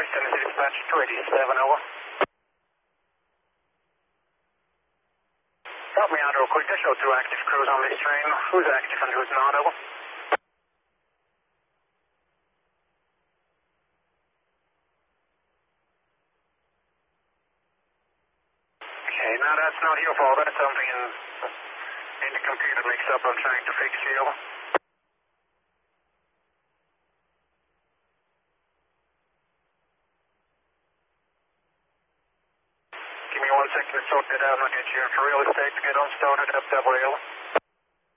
West Tennessee Dispatch 287, over. Help me out real quick. I show 2 active crews on this train. Who's active and who's not, over? Okay, now that's not your fault. That's something in the computer mix-up I'm trying to fix here, over. Give me 1 second to sort that out and I'll get you in for real estate to get on started up double L.